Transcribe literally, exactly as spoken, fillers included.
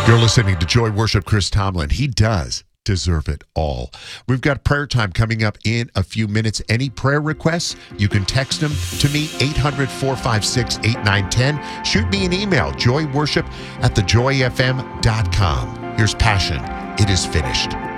You're listening to Joy Worship. Chris Tomlin. He does deserve it all. We've got prayer time coming up in a few minutes. Any prayer requests, you can text them to me, eight hundred, four five six, eight nine one zero. Shoot me an email, joyworship at the joy f m dot com. Here's Passion. It is finished.